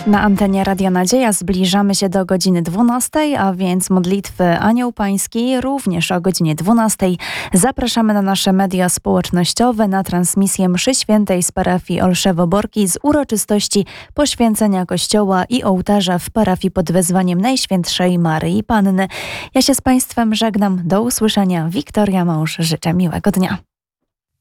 Na antenie Radia Nadzieja zbliżamy się do godziny 12, a więc modlitwy Anioł Pański również o godzinie 12. Zapraszamy na nasze media społecznościowe na transmisję mszy świętej z parafii Olszewo-Borki z uroczystości poświęcenia kościoła i ołtarza w parafii pod wezwaniem Najświętszej Maryi Panny. Ja się z Państwem żegnam. Do usłyszenia. Wiktoria Mąż. Życzę miłego dnia.